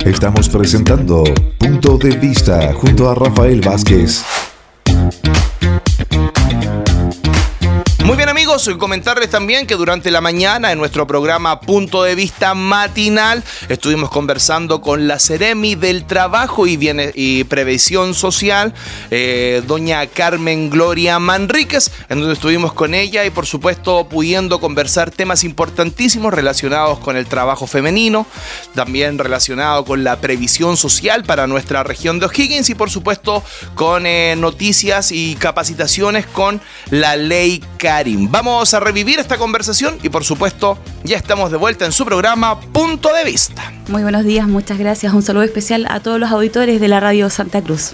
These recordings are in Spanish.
Estamos presentando Punto de Vista junto a Rafael Vázquez. Muy bien, amigos, comentarles también que durante la mañana en nuestro programa Punto de Vista matinal estuvimos conversando con la Seremi del Trabajo y Previsión Social, doña Carmen Gloria Manríquez, en donde estuvimos con ella y por supuesto pudiendo conversar temas importantísimos relacionados con el trabajo femenino, también relacionado con la previsión social para nuestra región de O'Higgins y por supuesto con noticias y capacitaciones con la ley Karim. Vamos a revivir esta conversación y por supuesto ya estamos de vuelta en su programa Punto de Vista. Muy buenos días, muchas gracias. Un saludo especial a todos los auditores de la Radio Santa Cruz.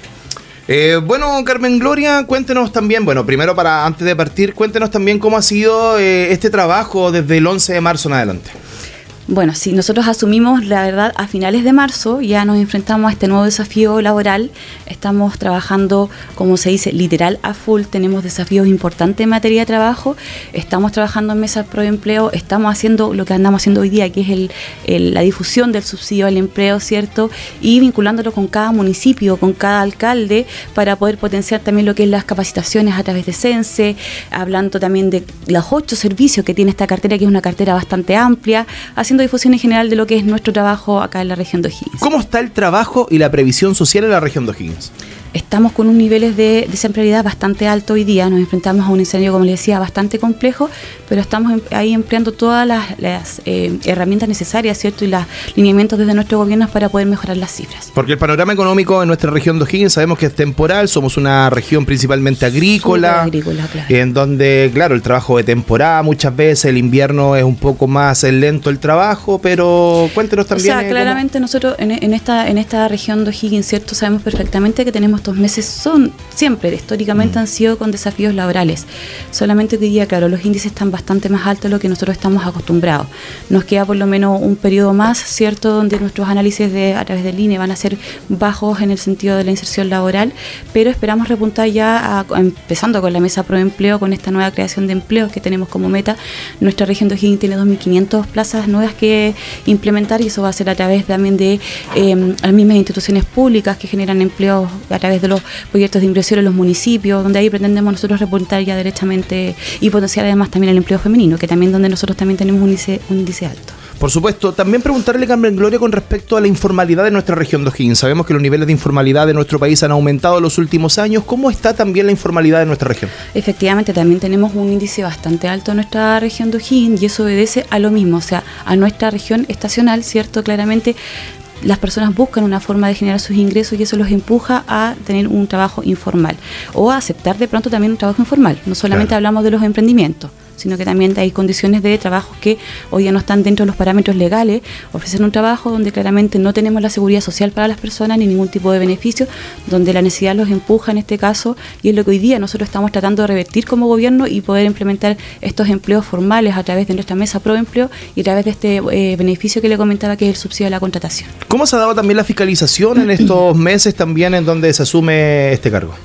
Bueno, Carmen Gloria, cuéntenos también, primero antes de partir, cuéntenos también cómo ha sido este trabajo desde el 11 de marzo en adelante. Bueno, sí, nosotros asumimos, la verdad, a finales de marzo, ya nos enfrentamos a este nuevo desafío laboral. Estamos trabajando, como se dice, literal a full. Tenemos desafíos importantes en materia de trabajo. Estamos trabajando en mesas pro empleo. Estamos haciendo lo que andamos haciendo hoy día, que es la difusión del subsidio al empleo, ¿cierto? Y vinculándolo con cada municipio, con cada alcalde, para poder potenciar también lo que es las capacitaciones a través de CENSE, hablando también de los 8 servicios que tiene esta cartera, que es una cartera bastante amplia, haciendo difusión en general de lo que es nuestro trabajo acá en la región de O'Higgins. ¿Cómo está el trabajo y la previsión social en la región de O'Higgins? Estamos con unos niveles de desempleabilidad bastante alto hoy día. Nos enfrentamos a un escenario, como les decía, bastante complejo, pero estamos ahí empleando todas las herramientas necesarias, ¿cierto? Y los lineamientos desde nuestro gobierno para poder mejorar las cifras. Porque el panorama económico en nuestra región de O'Higgins sabemos que es temporal, somos una región principalmente agrícola, claro. En donde, claro, el trabajo de temporada, muchas veces el invierno es un poco más lento el trabajo, pero cuéntenos también. O sea, claramente nosotros en esta región de O'Higgins, ¿cierto? Sabemos perfectamente que tenemos estos meses siempre, históricamente han sido con desafíos laborales. Solamente que hoy día, claro, los índices están bastante más altos de lo que nosotros estamos acostumbrados. Nos queda por lo menos un periodo más, ¿cierto?, donde nuestros análisis a través del INE van a ser bajos en el sentido de la inserción laboral, pero esperamos repuntar ya empezando con la mesa pro empleo, con esta nueva creación de empleos que tenemos como meta. Nuestra región de O'Higgins tiene 2.500 plazas nuevas que implementar y eso va a ser a través también de las mismas instituciones públicas que generan empleos a través de los proyectos de inversión en los municipios, donde ahí pretendemos nosotros repuntar ya derechamente y potenciar además también el empleo femenino, que también donde nosotros también tenemos un índice alto. Por supuesto, también preguntarle, Carmen Gloria, con respecto a la informalidad de nuestra región de O'Higgins. Sabemos que los niveles de informalidad de nuestro país han aumentado en los últimos años. ¿Cómo está también la informalidad de nuestra región? Efectivamente, también tenemos un índice bastante alto en nuestra región de O'Higgins y eso obedece a lo mismo, o sea, a nuestra región estacional, ¿cierto? Claramente las personas buscan una forma de generar sus ingresos y eso los empuja a tener un trabajo informal o a aceptar de pronto también un trabajo informal. No solamente hablamos de los emprendimientos, sino que también hay condiciones de trabajo que hoy día no están dentro de los parámetros legales, ofrecen un trabajo donde claramente no tenemos la seguridad social para las personas ni ningún tipo de beneficio, donde la necesidad los empuja en este caso y es lo que hoy día nosotros estamos tratando de revertir como gobierno y poder implementar estos empleos formales a través de nuestra mesa pro empleo y a través de este beneficio que le comentaba que es el subsidio a la contratación. ¿Cómo se ha dado también la fiscalización en estos meses también en donde se asume este cargo?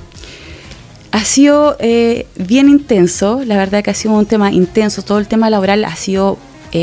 Ha sido bien intenso, la verdad que ha sido un tema intenso, todo el tema laboral ha sido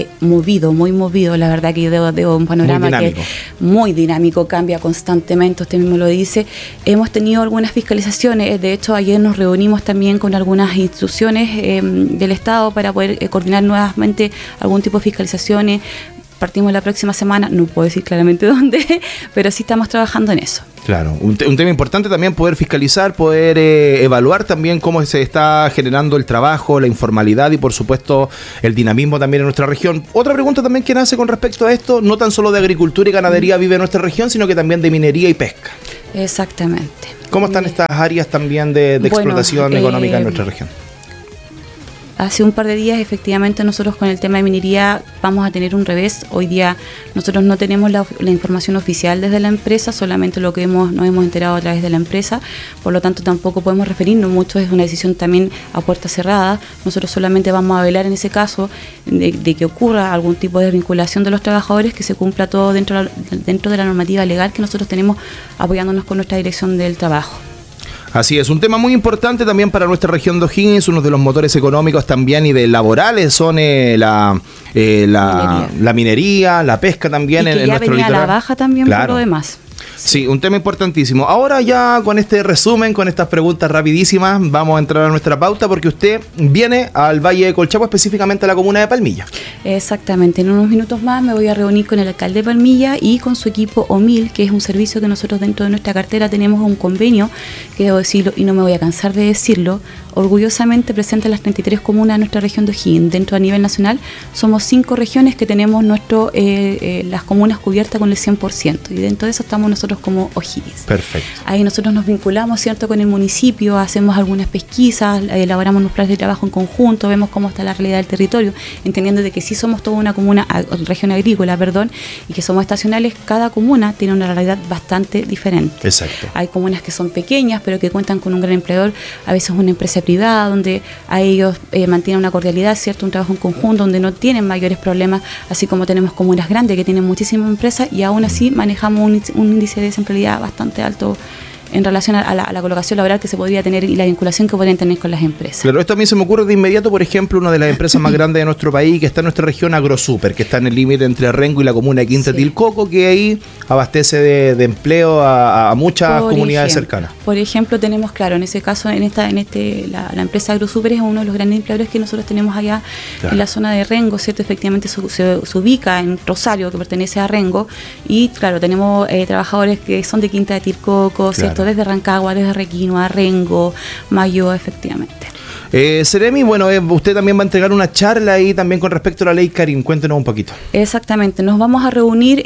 muy movido, la verdad que yo debo un panorama que es muy dinámico, cambia constantemente, usted mismo lo dice. Hemos tenido algunas fiscalizaciones, de hecho ayer nos reunimos también con algunas instituciones del Estado para poder coordinar nuevamente algún tipo de fiscalizaciones. Partimos la próxima semana, no puedo decir claramente dónde, pero sí estamos trabajando en eso. Claro, un tema importante también poder fiscalizar, poder evaluar también cómo se está generando el trabajo, la informalidad y por supuesto el dinamismo también en nuestra región. Otra pregunta también que nace con respecto a esto, no tan solo de agricultura y ganadería vive nuestra región, sino que también de minería y pesca. Exactamente. ¿Cómo están estas áreas también de explotación económica en nuestra región? Hace un par de días, efectivamente, nosotros con el tema de minería vamos a tener un revés. Hoy día nosotros no tenemos la información oficial desde la empresa, solamente lo que nos hemos enterado a través de la empresa. Por lo tanto, tampoco podemos referirnos mucho, es una decisión también a puerta cerrada. Nosotros solamente vamos a velar en ese caso de que ocurra algún tipo de vinculación de los trabajadores, que se cumpla todo dentro de la normativa legal que nosotros tenemos apoyándonos con nuestra dirección del trabajo. Así es, un tema muy importante también para nuestra región de O'Higgins, uno de los motores económicos también y de laborales son la minería, la pesca también y que en ya nuestro venía litoral. a la baja también, Claro. por lo demás. Sí, un tema importantísimo. Ahora ya con este resumen, con estas preguntas rapidísimas, vamos a entrar a nuestra pauta porque usted viene al Valle de Colchagua, específicamente a la comuna de Palmilla. Exactamente, en unos minutos más me voy a reunir con el alcalde de Palmilla y con su equipo OMIL, que es un servicio que nosotros dentro de nuestra cartera tenemos un convenio, que debo decirlo y no me voy a cansar de decirlo, orgullosamente presenta las 33 comunas de nuestra región de O'Higgins. Dentro a nivel nacional somos 5 regiones que tenemos las comunas cubiertas con el 100% y dentro de eso estamos nosotros como O'Higgins. Perfecto. Ahí nosotros nos vinculamos, ¿cierto?, con el municipio, hacemos algunas pesquisas, elaboramos unos planes de trabajo en conjunto, vemos cómo está la realidad del territorio, entendiendo de que sí somos toda una comuna, región agrícola, y que somos estacionales. Cada comuna tiene una realidad bastante diferente. Exacto. Hay comunas que son pequeñas, pero que cuentan con un gran empleador, a veces una empresa privada, donde a ellos mantienen una cordialidad, ¿cierto?, un trabajo en conjunto, donde no tienen mayores problemas, así como tenemos comunas grandes que tienen muchísimas empresas y aún así manejamos un índice de desempleabilidad bastante alto en relación a la colocación laboral que se podría tener y la vinculación que podrían tener con las empresas. Claro, esto a mí se me ocurre de inmediato, por ejemplo, una de las empresas más grandes de nuestro país, que está en nuestra región, AgroSuper, que está en el límite entre Rengo y la comuna de Quinta Tilcoco, que ahí abastece de empleo a muchas comunidades cercanas. Por ejemplo, tenemos, claro, en ese caso, la empresa AgroSuper es uno de los grandes empleadores que nosotros tenemos allá en la zona de Rengo, ¿cierto? Efectivamente se ubica en Rosario, que pertenece a Rengo, y claro, tenemos trabajadores que son de Quinta de Tilcoco, ¿cierto? Desde Rancagua, desde Requino, a Rengo, Mayo, efectivamente. Seremi, bueno, usted también va a entregar una charla ahí también con respecto a la ley Karim. Cuéntenos un poquito. Exactamente, nos vamos a reunir,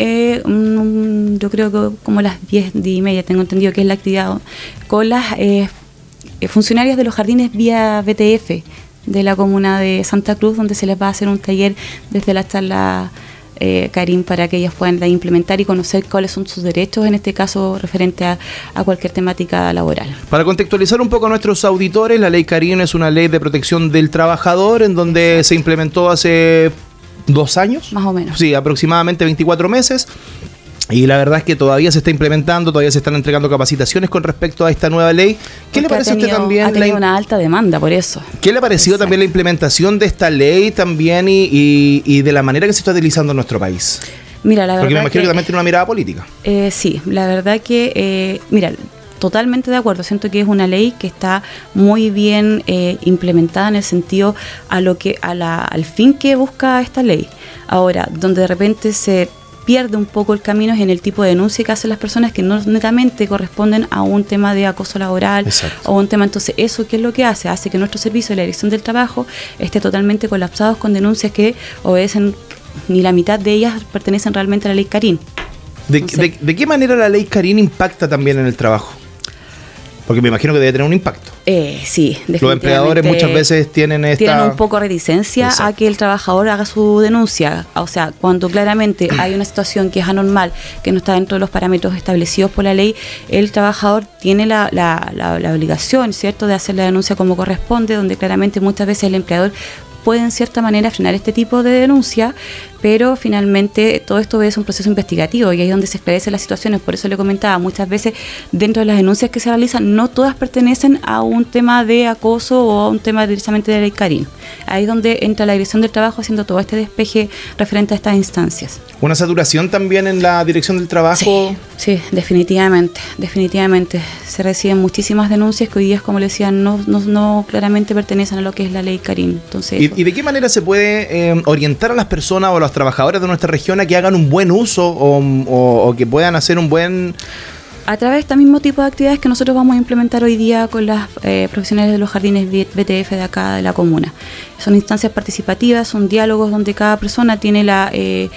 yo creo que como las 10:30, tengo entendido que es la actividad, con las funcionarias de los jardines vía BTF de la comuna de Santa Cruz, donde se les va a hacer un taller desde la charla Karim, para que ellas puedan implementar y conocer cuáles son sus derechos, en este caso referente a cualquier temática laboral. Para contextualizar un poco a nuestros auditores, la ley Karim es una ley de protección del trabajador en donde se implementó hace 2 años. Más o menos. Sí, aproximadamente 24 meses. Y la verdad es que todavía se está implementando, todavía se están entregando capacitaciones con respecto a esta nueva ley. ¿Qué le parece a usted también? Ha tenido una alta demanda por eso. ¿Qué le ha parecido también la implementación de esta ley también y de la manera que se está utilizando en nuestro país? Mira, la verdad, porque me imagino que también tiene una mirada política. Sí, la verdad que, totalmente de acuerdo. Siento que es una ley que está muy bien implementada en el sentido al fin que busca esta ley. Ahora, donde de repente se pierde un poco el camino es en el tipo de denuncia que hacen las personas que no netamente corresponden a un tema de acoso laboral. Exacto. O un tema, entonces eso ¿qué es lo que hace? Hace que nuestro servicio de la Dirección del Trabajo esté totalmente colapsados con denuncias que obedecen, ni la mitad de ellas pertenecen realmente a la ley Karim. ¿De qué manera la ley Karim impacta también en el trabajo? Porque me imagino que debe tener un impacto. Sí, definitivamente. Los empleadores muchas veces tienen un poco de reticencia. Exacto. A que el trabajador haga su denuncia. O sea, cuando claramente hay una situación que es anormal, que no está dentro de los parámetros establecidos por la ley, el trabajador tiene la obligación, ¿cierto?, de hacer la denuncia como corresponde, donde claramente muchas veces el empleador puede en cierta manera frenar este tipo de denuncia, pero finalmente todo esto es un proceso investigativo y ahí es donde se esclarecen las situaciones. Por eso le comentaba, muchas veces dentro de las denuncias que se realizan no todas pertenecen a un tema de acoso o a un tema directamente de la ley Karim. Ahí es donde entra la Dirección del Trabajo haciendo todo este despeje referente a estas instancias. ¿Una saturación también en la Dirección del Trabajo? Sí, definitivamente. Se reciben muchísimas denuncias que hoy día, como le decía, no claramente pertenecen a lo que es la ley Karim. Entonces, ¿Y de qué manera se puede orientar a las personas o a los trabajadores de nuestra región a que hagan un buen uso o que puedan hacer un buen... A través de este mismo tipo de actividades que nosotros vamos a implementar hoy día con las profesionales de los jardines BTF de acá de la comuna. Son instancias participativas, son diálogos donde cada persona tiene la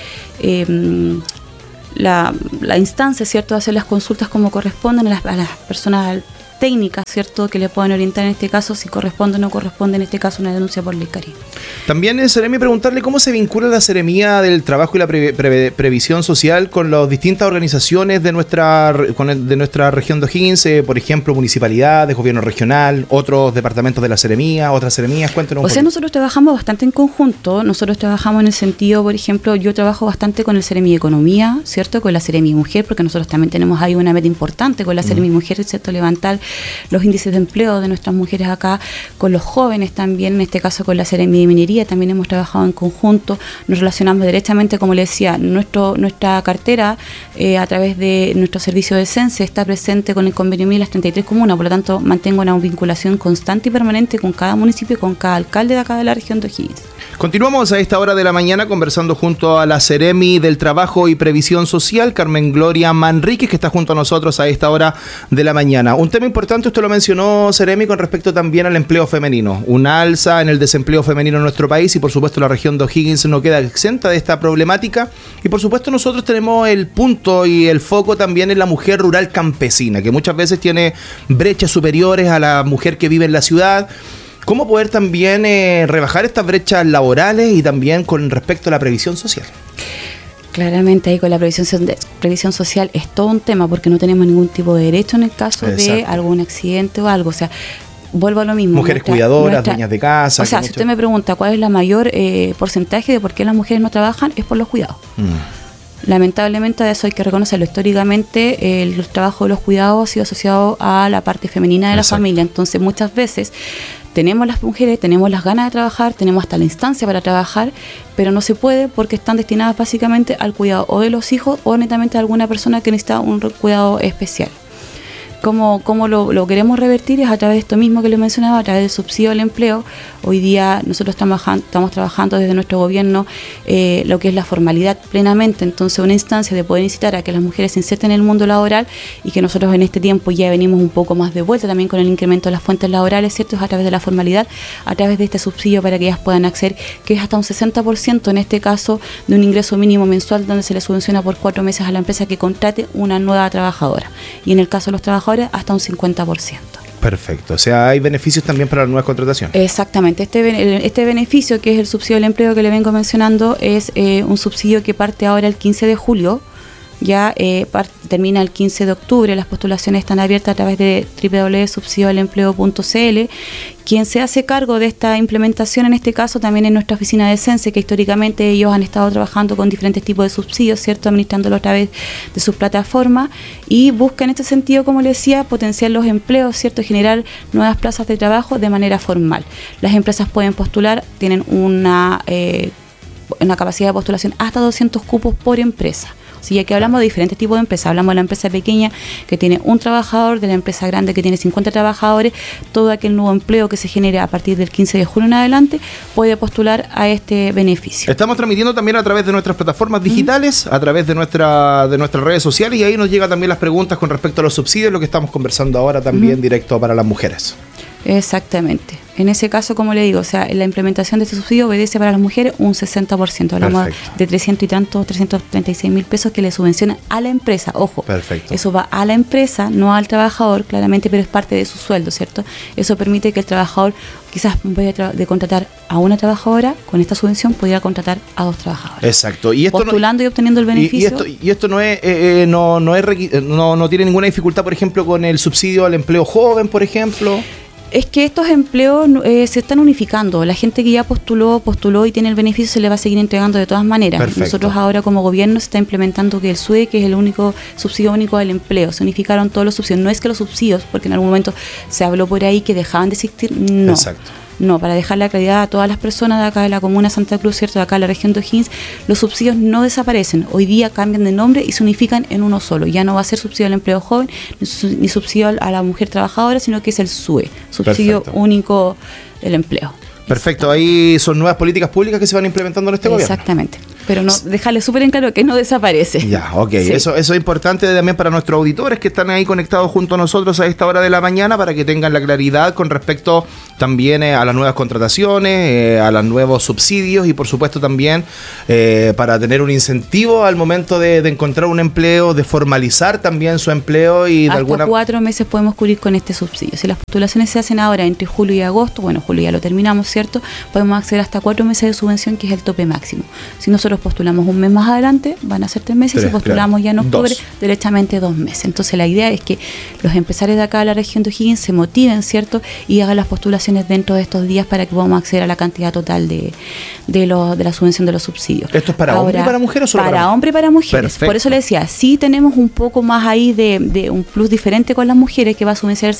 instancia, ¿cierto?, de hacer las consultas como corresponden a las personas técnicas, ¿cierto?, que le pueden orientar en este caso si corresponde o no corresponde en este caso una denuncia por ley Karim. También, Seremi, preguntarle cómo se vincula la Seremía del Trabajo y la Previsión Social con las distintas organizaciones de nuestra región de O'Higgins, por ejemplo, municipalidades, gobierno regional, otros departamentos de la Seremía, otras Seremías. Cuéntenos un poco. Nosotros trabajamos bastante en conjunto. Nosotros trabajamos en el sentido, por ejemplo, yo trabajo bastante con el Seremi de Economía, ¿cierto?, con la Seremi Mujer, porque nosotros también tenemos ahí una meta importante con la Seremi Mujer, ¿cierto?, levantar los índices de empleo de nuestras mujeres acá, con los jóvenes también, en este caso con la Seremi de Minería, también hemos trabajado en conjunto, nos relacionamos directamente, como le decía, nuestra cartera a través de nuestro servicio de CENSE está presente con el convenio 1000 las 33 comunas, por lo tanto mantengo una vinculación constante y permanente con cada municipio y con cada alcalde de acá de la región de O'Higgins. Continuamos a esta hora de la mañana conversando junto a la Seremi del Trabajo y Previsión Social, Carmen Gloria Manríquez, que está junto a nosotros a esta hora de la mañana. Un tema importante, usted lo mencionó, Seremi, con respecto también al empleo femenino. Una alza en el desempleo femenino en nuestro país y por supuesto la región de O'Higgins no queda exenta de esta problemática. Y por supuesto nosotros tenemos el punto y el foco también en la mujer rural campesina, que muchas veces tiene brechas superiores a la mujer que vive en la ciudad. ¿Cómo poder también rebajar estas brechas laborales y también con respecto a la previsión social? Claramente ahí con la previsión social es todo un tema porque no tenemos ningún tipo de derecho en el caso de algún accidente o algo. O sea, vuelvo a lo mismo. Mujeres cuidadoras, dueñas de casa. O sea, si usted me pregunta cuál es la mayor porcentaje de por qué las mujeres no trabajan, es por los cuidados. Lamentablemente, de eso hay que reconocerlo. Históricamente, el trabajo de los cuidados ha sido asociado a la parte femenina de la familia. Entonces, muchas veces tenemos las mujeres, tenemos las ganas de trabajar, tenemos hasta la instancia para trabajar, pero no se puede porque están destinadas básicamente al cuidado o de los hijos o netamente de alguna persona que necesita un cuidado especial. ¿Cómo lo queremos revertir? Es a través de esto mismo que le mencionaba, a través del subsidio al empleo. Hoy día nosotros estamos trabajando desde nuestro gobierno lo que es la formalidad plenamente, entonces una instancia de poder incitar a que las mujeres se inserten en el mundo laboral y que nosotros en este tiempo ya venimos un poco más de vuelta también con el incremento de las fuentes laborales, ¿cierto? Es a través de la formalidad, a través de este subsidio para que ellas puedan acceder, que es hasta un 60% en este caso de un ingreso mínimo mensual donde se le subvenciona por 4 meses a la empresa que contrate una nueva trabajadora. Y en el caso de los trabajadores hasta un 50%. Perfecto, o sea, hay beneficios también para las nuevas contrataciones. Exactamente, este beneficio que es el subsidio al empleo que le vengo mencionando es un subsidio que parte ahora el 15 de julio, ya termina el 15 de octubre, las postulaciones están abiertas a través de www.subsidioalempleo.cl. Quien se hace cargo de esta implementación en este caso también es nuestra oficina de CENSE, que históricamente ellos han estado trabajando con diferentes tipos de subsidios, ¿cierto? Administrándolo a través de sus plataformas y busca en este sentido, como le decía, potenciar los empleos, ¿cierto? Generar nuevas plazas de trabajo de manera formal. Las empresas pueden postular, tienen una capacidad de postulación hasta 200 cupos por empresa. Sí, aquí hablamos de diferentes tipos de empresas, hablamos de la empresa pequeña que tiene un trabajador, de la empresa grande que tiene 50 trabajadores, todo aquel nuevo empleo que se genere a partir del 15 de julio en adelante puede postular a este beneficio. Estamos transmitiendo también a través de nuestras plataformas digitales, a través de nuestras redes sociales y ahí nos llegan también las preguntas con respecto a los subsidios, lo que estamos conversando ahora también directo para las mujeres. Exactamente. En ese caso, como le digo, o sea, la implementación de este subsidio obedece para las mujeres un 60%. Hablamos de 336.000 pesos que le subvencionan a la empresa. Ojo, perfecto. Eso va a la empresa, no al trabajador, claramente, pero es parte de su sueldo, ¿cierto? Eso permite que el trabajador, quizás en vez de contratar a una trabajadora, con esta subvención pudiera contratar a 2 trabajadores. Exacto. Y esto postulando y obteniendo el beneficio. Y esto no tiene ninguna dificultad, por ejemplo, con el subsidio al empleo joven, por ejemplo. Es que estos empleos se están unificando. La gente que ya postuló y tiene el beneficio se le va a seguir entregando de todas maneras. Perfecto. Nosotros ahora como gobierno se está implementando que el SUE, que es el único subsidio único del empleo, se unificaron todos los subsidios. No es que los subsidios, porque en algún momento se habló por ahí que dejaban de existir, no. Exacto. No, para dejar la claridad a todas las personas de acá de la comuna de Santa Cruz, ¿cierto? De acá de la región de O'Higgins, los subsidios no desaparecen. Hoy día cambian de nombre y se unifican en uno solo. Ya no va a ser subsidio al empleo joven ni subsidio a la mujer trabajadora, sino que es el SUE, subsidio único del empleo. Perfecto, ahí son nuevas políticas públicas que se van implementando en este gobierno. Exactamente, pero no, dejarle súper en claro que no desaparece. Ya, ok, sí. Eso es importante también para nuestros auditores que están ahí conectados junto a nosotros a esta hora de la mañana para que tengan la claridad con respecto también a las nuevas contrataciones, a los nuevos subsidios y por supuesto también para tener un incentivo al momento de encontrar un empleo, de formalizar también su empleo y hasta de alguna 4 meses podemos cubrir con este subsidio. Si las postulaciones se hacen ahora entre julio y agosto, bueno, julio ya lo terminamos, ¿cierto? Podemos acceder hasta 4 meses de subvención, que es el tope máximo. Si nosotros nosotros postulamos un mes más adelante, van a ser 3 meses, y si postulamos ya en octubre, derechamente 2 meses. Entonces la idea es que los empresarios de acá de la región de O'Higgins se motiven, ¿cierto? Y hagan las postulaciones dentro de estos días para que podamos acceder a la cantidad total de la subvención de los subsidios. ¿Esto es para hombre y para mujer o solo para hombre y para mujeres? Perfecto. Por eso le decía, sí tenemos un poco más ahí de un plus diferente con las mujeres, que va a subvencionar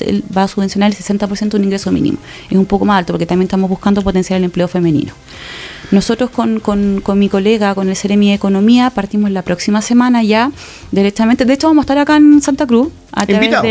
el 60% de un ingreso mínimo. Es un poco más alto porque también estamos buscando potenciar el empleo femenino. Nosotros con mi colega, con el Ceremi de Economía, partimos la próxima semana ya directamente. De hecho, vamos a estar acá en Santa Cruz a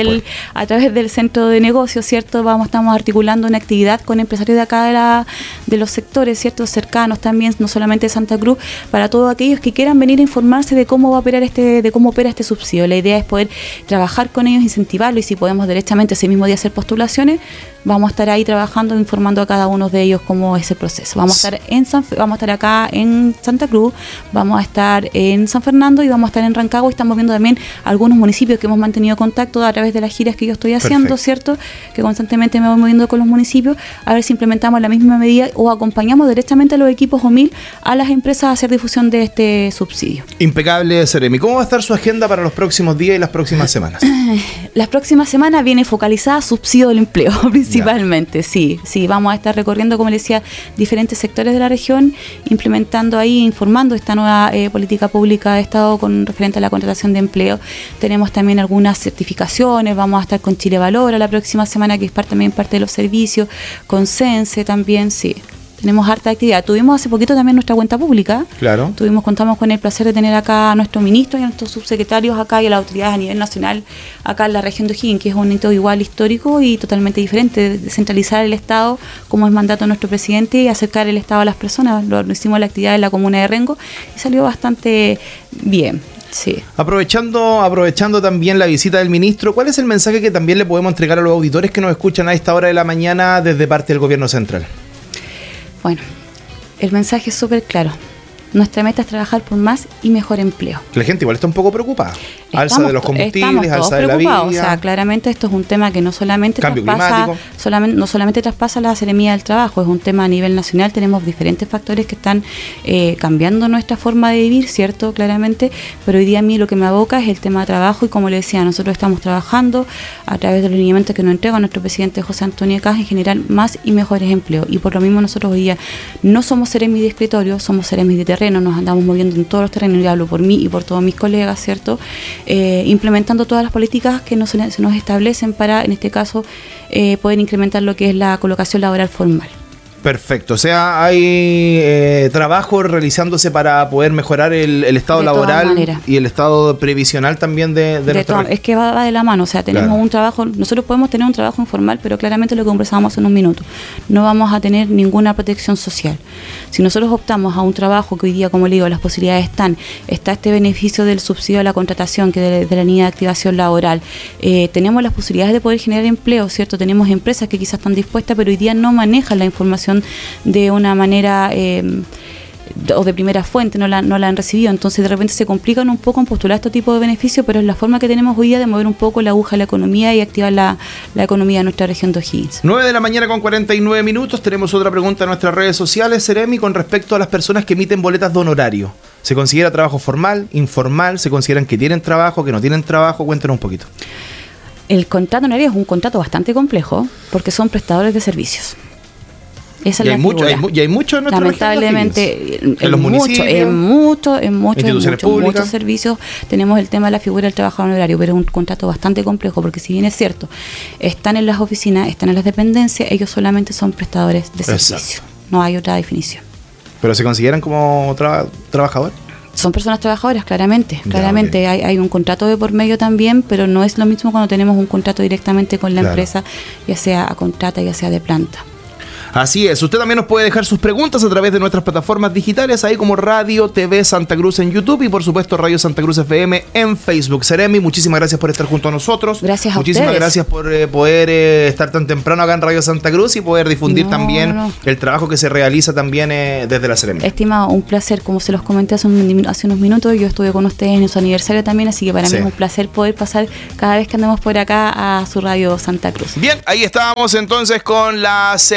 través del centro de negocios, ¿cierto? Estamos articulando una actividad con empresarios de acá de los sectores, ¿cierto? Cercanos también, no solamente de Santa Cruz, para todos aquellos que quieran venir a informarse de cómo opera este subsidio. La idea es poder trabajar con ellos, incentivarlo, y si podemos directamente ese mismo día hacer postulaciones, vamos a estar ahí trabajando, informando a cada uno de ellos cómo es el proceso. Vamos a estar acá en Santa Cruz, vamos a estar en San Fernando y vamos a estar en Rancagua, y estamos viendo también algunos municipios que hemos mantenido contacto a través de las giras que yo estoy haciendo. Perfecto. ¿Cierto? Que constantemente me voy moviendo con los municipios, a ver si implementamos la misma medida o acompañamos directamente a los equipos OMIL a las empresas a hacer difusión de este subsidio. Impecable, Ceremi. ¿Cómo va a estar su agenda para los próximos días y las próximas semanas? Las próximas semanas viene focalizada subsidio del empleo, principalmente. Sí, vamos a estar recorriendo, como les decía, diferentes sectores de la región, implementando ahí, informando esta nueva política pública de Estado con referente a la contratación de empleo. Tenemos también algunas certificaciones, vamos a estar con Chile Valora la próxima semana, que es también parte de los servicios, con Sense también, sí. Tenemos harta actividad. Tuvimos hace poquito también nuestra cuenta pública. Claro. Contamos con el placer de tener acá a nuestro ministro y a nuestros subsecretarios acá y a las autoridades a nivel nacional acá en la región de O'Higgins, que es un hito igual histórico y totalmente diferente, descentralizar el Estado, como es mandato de nuestro presidente, y acercar el Estado a las personas. Lo hicimos la actividad en la comuna de Rengo y salió bastante bien. Sí. Aprovechando también la visita del ministro, ¿cuál es el mensaje que también le podemos entregar a los auditores que nos escuchan a esta hora de la mañana desde parte del gobierno central? Bueno, el mensaje es súper claro. Nuestra meta es trabajar por más y mejor empleo. La gente igual está un poco preocupada. Alza de los combustibles, alza de la vida. O sea, claramente esto es un tema que no solamente traspasa la Seremía del Trabajo, es un tema a nivel nacional. Tenemos diferentes factores que están cambiando nuestra forma de vivir, ¿cierto? Claramente, pero hoy día a mí lo que me aboca es el tema de trabajo, y como le decía, nosotros estamos trabajando a través de los lineamientos que nos entrega nuestro presidente José Antonio Caz en generar más y mejores empleos, y por lo mismo nosotros hoy día no somos Seremi de escritorio, somos Seremi de terreno. Nos andamos moviendo en todos los terrenos, y hablo por mí y por todos mis colegas, ¿cierto? Implementando todas las políticas que se nos establecen para, en este caso, poder incrementar lo que es la colocación laboral formal. Perfecto, o sea, hay trabajo realizándose para poder mejorar el estado laboral y el estado previsional también de nuestra región. Es que va de la mano, o sea, tenemos un trabajo, nosotros podemos tener un trabajo informal, pero claramente lo que conversábamos hace unos minutos, no vamos a tener ninguna protección social. Si nosotros optamos a un trabajo que hoy día, como le digo, las posibilidades está este beneficio del subsidio a la contratación, que de la línea de activación laboral, tenemos las posibilidades de poder generar empleo, ¿cierto? Tenemos empresas que quizás están dispuestas, pero hoy día no manejan la información de una manera o de primera fuente, no la han recibido, entonces de repente se complican un poco en postular este tipo de beneficios, pero es la forma que tenemos hoy día de mover un poco la aguja de la economía y activar la economía de nuestra región de O'Higgins. 9 de la mañana con 49 minutos, tenemos otra pregunta en nuestras redes sociales, Ceremi, con respecto a las personas que emiten boletas de honorario. ¿Se considera trabajo formal, informal? ¿Se consideran que tienen trabajo, que no tienen trabajo? Cuéntanos un poquito. El contrato honorario es un contrato bastante complejo porque son prestadores de servicios. Esa es la figura. Hay mucho en nuestra lamentablemente, en los municipios, en muchos servicios tenemos el tema de la figura del trabajador honorario, pero es un contrato bastante complejo, porque si bien es cierto, están en las oficinas, están en las dependencias, ellos solamente son prestadores de servicio. No hay otra definición. ¿Pero se consideran como trabajadores? Son personas trabajadoras, claramente. Okay. Hay un contrato de por medio también, pero no es lo mismo cuando tenemos un contrato directamente con la empresa, ya sea a contrata, ya sea de planta. Así es, usted también nos puede dejar sus preguntas a través de nuestras plataformas digitales, ahí como Radio TV Santa Cruz en YouTube y por supuesto Radio Santa Cruz FM en Facebook. Ceremi, muchísimas gracias por estar junto a nosotros. Gracias a Muchísimas ustedes. Gracias por poder estar tan temprano acá en Radio Santa Cruz y poder difundir también el trabajo que se realiza también desde la Ceremi. Estimado, un placer, como se los comenté hace unos minutos, yo estuve con ustedes en su aniversario también, así que para mí es un placer poder pasar cada vez que andemos por acá a su Radio Santa Cruz. Bien, ahí estábamos entonces con la Ceremi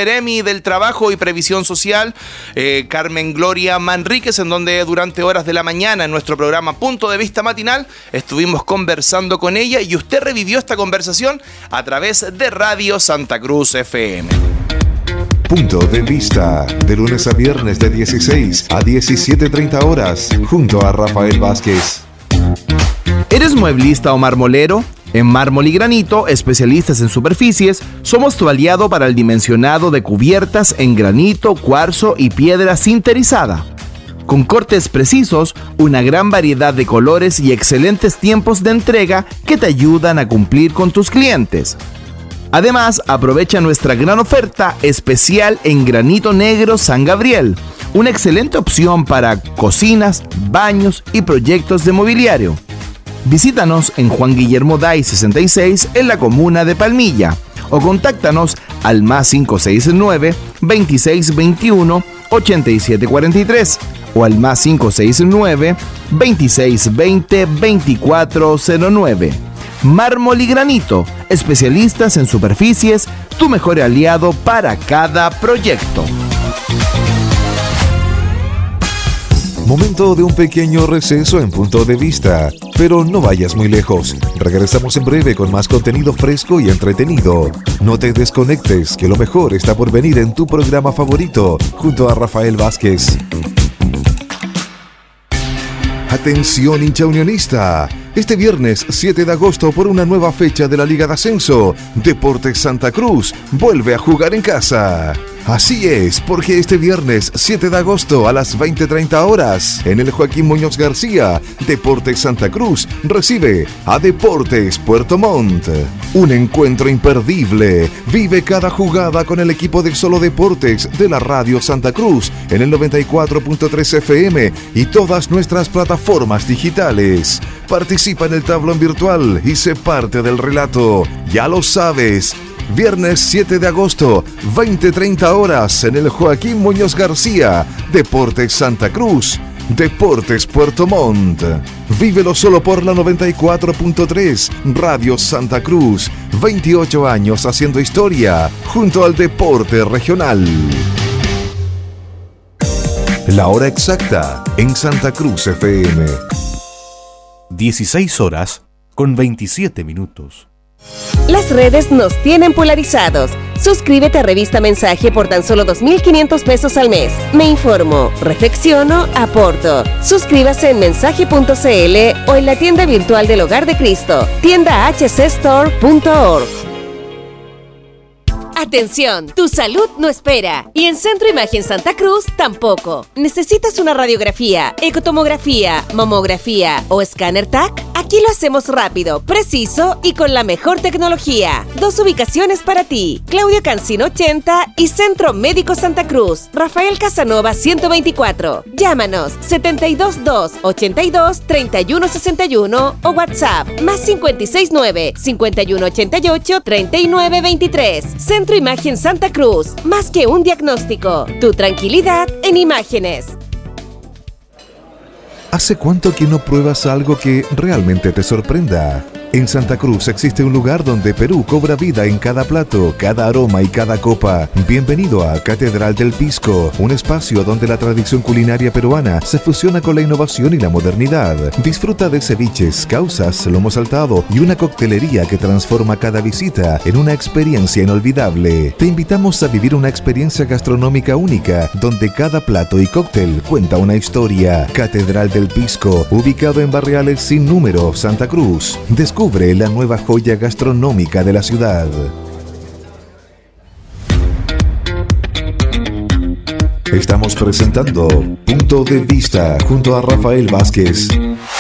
del Trabajo y Previsión Social, Carmen Gloria Manríquez, en donde durante horas de la mañana en nuestro programa Punto de Vista Matinal estuvimos conversando con ella y usted revivió esta conversación a través de Radio Santa Cruz FM. Punto de Vista, de lunes a viernes de 16 a 17:30 horas, junto a Rafael Vázquez. ¿Eres mueblista o marmolero? En Mármol y Granito, especialistas en superficies, somos tu aliado para el dimensionado de cubiertas en granito, cuarzo y piedra sinterizada. Con cortes precisos, una gran variedad de colores y excelentes tiempos de entrega que te ayudan a cumplir con tus clientes. Además, aprovecha nuestra gran oferta especial en granito negro San Gabriel, una excelente opción para cocinas, baños y proyectos de mobiliario. Visítanos en Juan Guillermo Day 66 en la comuna de Palmilla o contáctanos al +569 2621 8743 o al +569 2620 2409. Mármol y Granito, especialistas en superficies, tu mejor aliado para cada proyecto. Momento de un pequeño receso en Punto de Vista, pero no vayas muy lejos. Regresamos en breve con más contenido fresco y entretenido. No te desconectes, que lo mejor está por venir en tu programa favorito, junto a Rafael Vázquez. Atención, hincha unionista. Este viernes 7 de agosto, por una nueva fecha de la Liga de Ascenso, Deportes Santa Cruz vuelve a jugar en casa. Así es, porque este viernes 7 de agosto a las 20:30 horas, en el Joaquín Muñoz García, Deportes Santa Cruz recibe a Deportes Puerto Montt. Un encuentro imperdible. Vive cada jugada con el equipo de Solo Deportes de la Radio Santa Cruz en el 94.3 FM y todas nuestras plataformas digitales. Participa en el tablón virtual y sé parte del relato. Ya lo sabes. Viernes 7 de agosto, 20:30 horas, en el Joaquín Muñoz García, Deportes Santa Cruz, Deportes Puerto Montt. Vívelo solo por la 94.3, Radio Santa Cruz. 28 años haciendo historia, junto al deporte regional. La hora exacta, en Santa Cruz FM. 16:27. Las redes nos tienen polarizados. Suscríbete a Revista Mensaje por tan solo 2.500 pesos al mes. Me informo, reflexiono, aporto. Suscríbase en mensaje.cl o en la tienda virtual del Hogar de Cristo, tienda hcstore.org. Atención, tu salud no espera. Y en Centro Imagen Santa Cruz tampoco. ¿Necesitas una radiografía, ecotomografía, mamografía o escáner TAC? Aquí lo hacemos rápido, preciso y con la mejor tecnología. 2 ubicaciones para ti: Claudio Cancino 80 y Centro Médico Santa Cruz, Rafael Casanova 124. Llámanos 722 82 31 61 o WhatsApp +569 51 88 39 23. Centro Imagen Santa Cruz, más que un diagnóstico, tu tranquilidad en imágenes. ¿Hace cuánto que no pruebas algo que realmente te sorprenda? En Santa Cruz existe un lugar donde Perú cobra vida en cada plato, cada aroma y cada copa. Bienvenido a Catedral del Pisco, un espacio donde la tradición culinaria peruana se fusiona con la innovación y la modernidad. Disfruta de ceviches, causas, lomo saltado y una coctelería que transforma cada visita en una experiencia inolvidable. Te invitamos a vivir una experiencia gastronómica única, donde cada plato y cóctel cuenta una historia. Catedral del Pisco, ubicado en Barriales Sin Número, Santa Cruz. Descubre la nueva joya gastronómica de la ciudad. Estamos presentando Punto de Vista junto a Rafael Vázquez.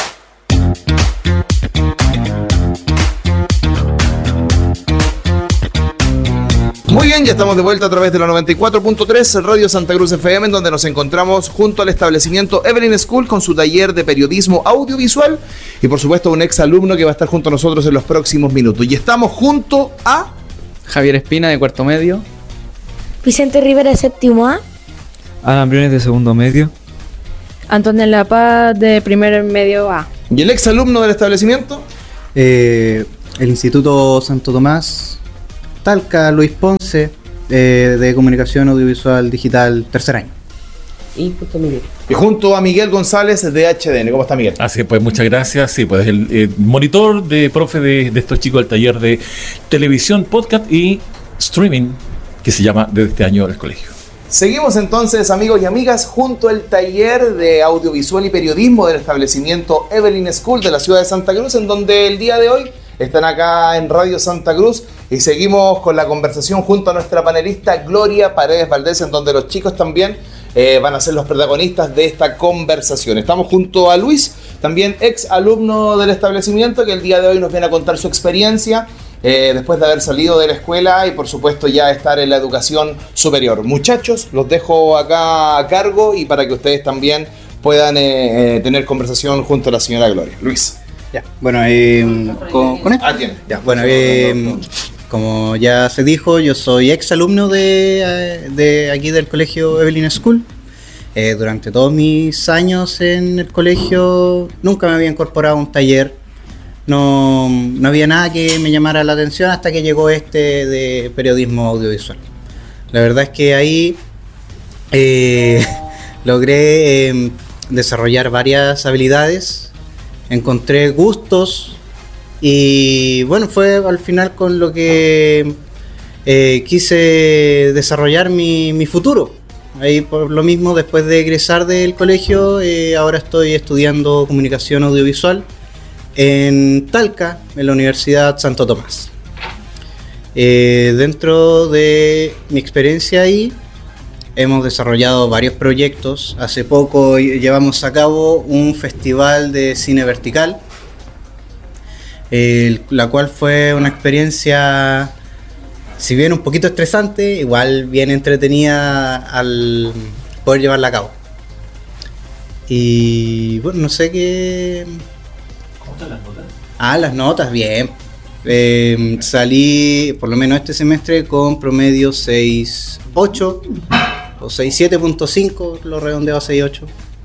Muy bien, ya estamos de vuelta a través de la 94.3 Radio Santa Cruz FM, en donde nos encontramos junto al establecimiento Evelyn School con su taller de periodismo audiovisual y por supuesto un ex alumno que va a estar junto a nosotros en los próximos minutos. Y estamos junto a Javier Espina de cuarto medio, Vicente Rivera de séptimo A, Alan Briones de segundo medio, Antonio La Paz de primer medio A. ¿Y el ex alumno del establecimiento? El Instituto Santo Tomás, Talca, Luis Ponce, de comunicación audiovisual digital, tercer año. Y junto a Miguel. Y junto a Miguel González de HDN. ¿Cómo está, Miguel? Así pues, muchas gracias. Sí, pues el monitor de profe de estos chicos del taller de televisión, podcast y streaming que se llama desde este año el colegio. Seguimos entonces, amigos y amigas, junto al taller de audiovisual y periodismo del establecimiento Evelyn School de la ciudad de Santa Cruz, en donde el día de hoy están acá en Radio Santa Cruz y seguimos con la conversación junto a nuestra panelista Gloria Paredes Valdés, en donde los chicos también van a ser los protagonistas de esta conversación. Estamos junto a Luis, también ex alumno del establecimiento, que el día de hoy nos viene a contar su experiencia después de haber salido de la escuela y por supuesto ya estar en la educación superior. Muchachos, los dejo acá a cargo y para que ustedes también puedan tener conversación junto a la señora Gloria. Luis. Ya, bueno, con esto. Ya, bueno, como ya se dijo, yo soy ex alumno de aquí del colegio Evelyn School. Durante todos mis años en el colegio nunca me había incorporado a un taller. No había nada que me llamara la atención hasta que llegó este de periodismo audiovisual. La verdad es que ahí logré desarrollar varias habilidades, encontré gustos y bueno, fue al final con lo que quise desarrollar mi futuro. Ahí por lo mismo, después de egresar del colegio, ahora estoy estudiando comunicación audiovisual en Talca, en la Universidad Santo Tomás. Dentro de mi experiencia ahí, hemos desarrollado varios proyectos. Hace poco llevamos a cabo un festival de cine vertical, la cual fue una experiencia, si bien un poquito estresante, igual bien entretenida al poder llevarla a cabo. Y bueno, no sé qué... ¿Cómo están las notas? Las notas, bien. Salí, por lo menos este semestre, con promedio 6.8 o 6.7.5, lo redondeo a 6.8.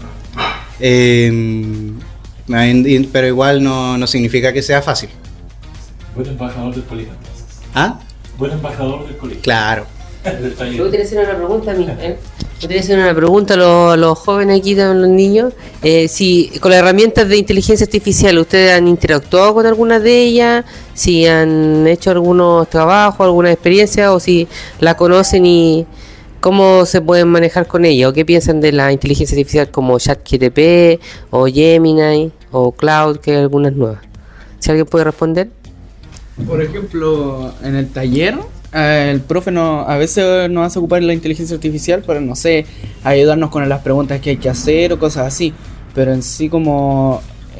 Pero igual no significa que sea fácil. Buen embajador del colegio, entonces. ¿Ah? Buen embajador del colegio. Claro. Yo te hacer una pregunta a mí. Yo te hacer una pregunta a los jóvenes aquí, a los niños. Si con las herramientas de inteligencia artificial, ¿ustedes han interactuado con alguna de ellas? Si han hecho algunos trabajos, alguna experiencia, o si la conocen y cómo se pueden manejar con ella, o qué piensan de la inteligencia artificial como ChatGPT o Gemini o Cloud, que hay algunas nuevas. Si alguien puede responder. Por ejemplo, en el taller, el profe a veces nos hace ocupar la inteligencia artificial para, no sé, ayudarnos con las preguntas que hay que hacer o cosas así. Pero en sí como,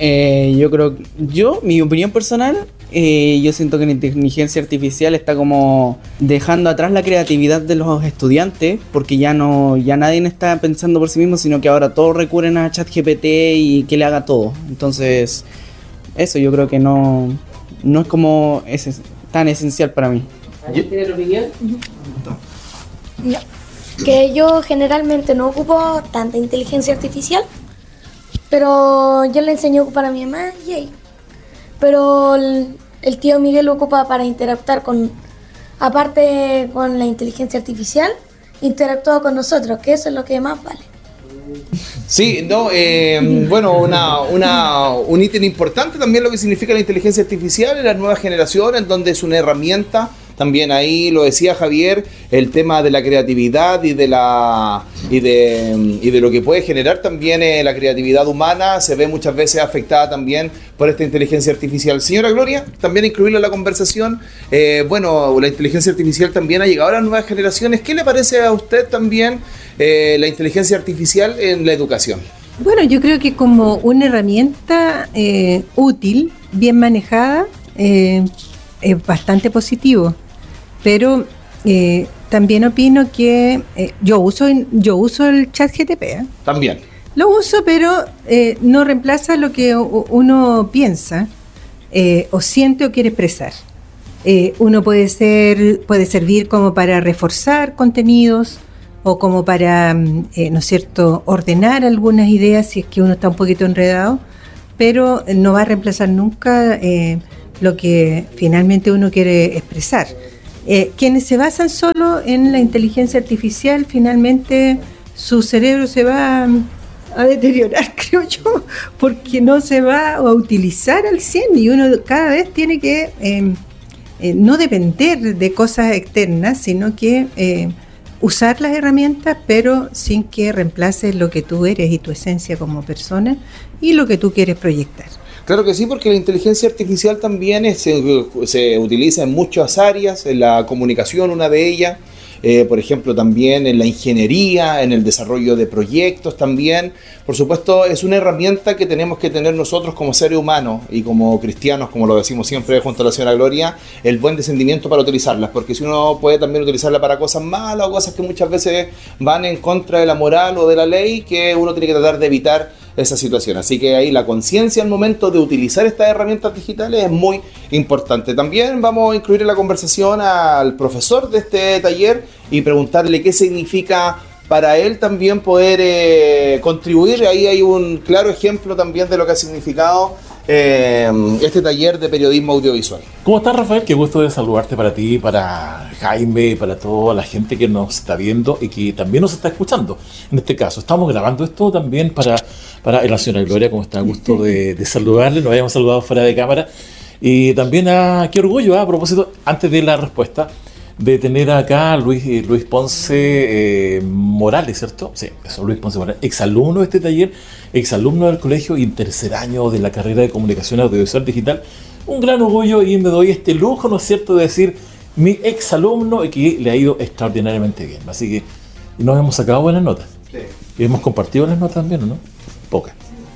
mi opinión personal, yo siento que la inteligencia artificial está como dejando atrás la creatividad de los estudiantes, porque ya nadie está pensando por sí mismo, sino que ahora todos recurren a ChatGPT y que le haga todo. Entonces, eso yo creo que no es como tan esencial para mí. ¿Tiene tu opinión? No. Que yo generalmente no ocupo tanta inteligencia artificial, pero yo le enseño a ocupar a mi mamá y ahí. Pero el tío Miguel lo ocupa para interactuar aparte con la inteligencia artificial, interactúa con nosotros, que eso es lo que más vale. Sí, no, bueno, un ítem importante también lo que significa la inteligencia artificial en las nuevas generaciones, donde es una herramienta. También ahí lo decía Javier, el tema de la creatividad y de lo que puede generar también la creatividad humana se ve muchas veces afectada también por esta inteligencia artificial. Señora Gloria, también incluirlo en la conversación. Bueno, la inteligencia artificial también ha llegado a las nuevas generaciones. ¿Qué le parece a usted también la inteligencia artificial en la educación? Bueno, yo creo que como una herramienta útil, bien manejada, es bastante positivo. Pero también opino que yo uso el ChatGPT. También. Lo uso, pero no reemplaza lo que uno piensa o siente o quiere expresar. Uno puede servir como para reforzar contenidos o como para, ¿no es cierto?, ordenar algunas ideas si es que uno está un poquito enredado, pero no va a reemplazar nunca lo que finalmente uno quiere expresar. Quienes se basan solo en la inteligencia artificial, finalmente su cerebro se va a deteriorar, creo yo, porque no se va a utilizar al 100 y uno cada vez tiene que no depender de cosas externas, sino que usar las herramientas, pero sin que reemplaces lo que tú eres y tu esencia como persona y lo que tú quieres proyectar. Claro que sí, porque la inteligencia artificial también se utiliza en muchas áreas, en la comunicación, una de ellas, por ejemplo, también en la ingeniería, en el desarrollo de proyectos también. Por supuesto, es una herramienta que tenemos que tener nosotros como seres humanos y como cristianos, como lo decimos siempre junto a la señora Gloria, el buen discernimiento para utilizarlas, porque si uno puede también utilizarla para cosas malas o cosas que muchas veces van en contra de la moral o de la ley, que uno tiene que tratar de evitar esa situación. Así que ahí la conciencia al momento de utilizar estas herramientas digitales es muy importante. También vamos a incluir en la conversación al profesor de este taller y preguntarle qué significa para él también poder contribuir. Ahí hay un claro ejemplo también de lo que ha significado este taller de periodismo audiovisual. ¿Cómo estás, Rafael? Qué gusto de saludarte para ti, para Jaime, para toda la gente que nos está viendo y que también nos está escuchando. En este caso, estamos grabando esto también para la señora Gloria, como está, gusto de saludarle, nos habíamos saludado fuera de cámara. Y también qué orgullo, a propósito, antes de la respuesta, de tener acá a Luis Ponce Morales, ¿cierto? Sí, eso, Luis Ponce Morales, exalumno de este taller, exalumno del colegio y en tercer año de la carrera de comunicación audiovisual digital. Un gran orgullo y me doy este lujo, ¿no es cierto?, de decir mi exalumno y que le ha ido extraordinariamente bien. Así que nos hemos sacado buenas notas. Sí. Y hemos compartido las notas también, ¿o no? Pocas.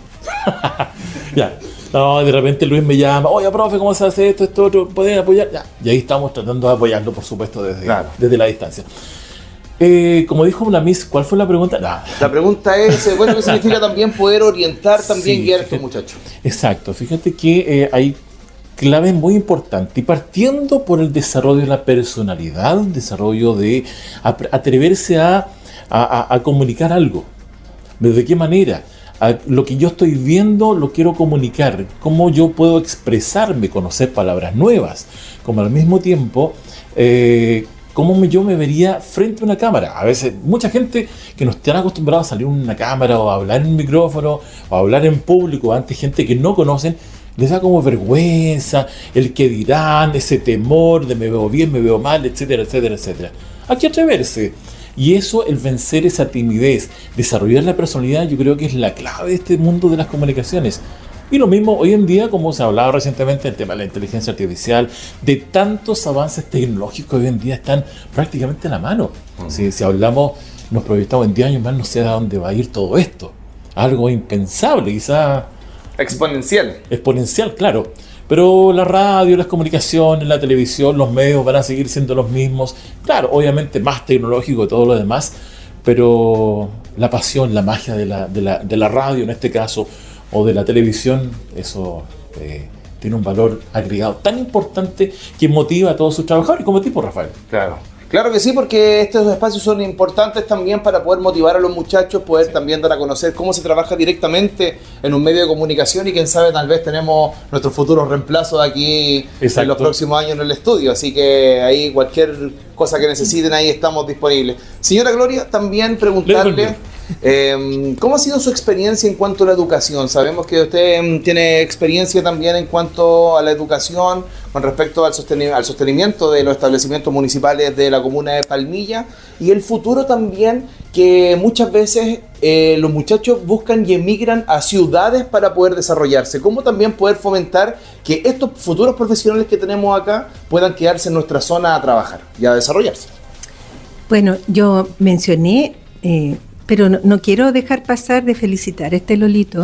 Ya. No, de repente Luis me llama, oye, profe, ¿cómo se hace esto, otro? ¿Pueden apoyar? Ya. Y ahí estamos tratando de apoyarlo, por supuesto, desde la distancia. Como dijo la Miss, ¿cuál fue la pregunta? Nah. La pregunta es, ¿qué significa también poder orientar, también guiar a estos muchachos? Exacto, fíjate que hay claves muy importantes, y partiendo por el desarrollo de la personalidad, el desarrollo de atreverse a comunicar algo. ¿De qué manera? Lo que yo estoy viendo lo quiero comunicar, cómo yo puedo expresarme, conocer palabras nuevas, como al mismo tiempo cómo yo me vería frente a una cámara. A veces mucha gente que no están acostumbrados a salir en una cámara o a hablar en un micrófono o a hablar en público ante gente que no conocen, les da como vergüenza, el que dirán, ese temor de me veo bien, me veo mal, etcétera, etcétera, etcétera. Hay que atreverse. Y eso, el vencer esa timidez, desarrollar la personalidad, yo creo que es la clave de este mundo de las comunicaciones. Y lo mismo hoy en día, como se hablaba recientemente, el tema de la inteligencia artificial, de tantos avances tecnológicos que hoy en día están prácticamente a la mano. Si hablamos, nos proyectamos en 10 años más, no sé a dónde va a ir todo esto. Algo impensable, quizás. Exponencial, claro. Pero la radio, las comunicaciones, la televisión, los medios van a seguir siendo los mismos. Claro, obviamente más tecnológico y todo lo demás, pero la pasión, la magia de la radio en este caso, o de la televisión, eso tiene un valor agregado tan importante que motiva a todos sus trabajadores, como tipo Rafael. Claro que sí, porque estos espacios son importantes también para poder motivar a los muchachos, poder también dar a conocer cómo se trabaja directamente en un medio de comunicación y quién sabe, tal vez tenemos nuestros futuros reemplazos aquí en los próximos años en el estudio, así que ahí cualquier cosa que necesiten, ahí estamos disponibles. Señora Gloria, también preguntarle ¿cómo ha sido su experiencia en cuanto a la educación? Sabemos que usted tiene experiencia también en cuanto a la educación con respecto al sostenimiento de los establecimientos municipales de la comuna de Palmilla y el futuro también, que muchas veces los muchachos buscan y emigran a ciudades para poder desarrollarse. ¿Cómo también poder fomentar que estos futuros profesionales que tenemos acá puedan quedarse en nuestra zona a trabajar y a desarrollarse? Bueno, yo mencioné... pero no quiero dejar pasar de felicitar a este Lolito.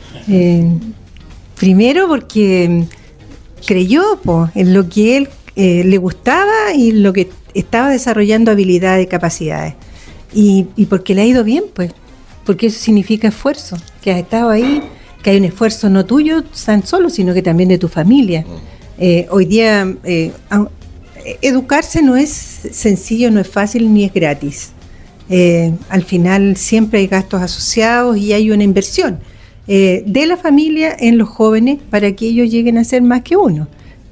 Primero porque creyó en lo que él le gustaba y lo que estaba desarrollando habilidades y capacidades. Y porque le ha ido bien, pues. Porque eso significa esfuerzo. Que has estado ahí, que hay un esfuerzo no tuyo tan solo, sino que también de tu familia. Hoy día educarse no es sencillo, no es fácil ni es gratis. Al final siempre hay gastos asociados y hay una inversión de la familia en los jóvenes para que ellos lleguen a ser más que uno.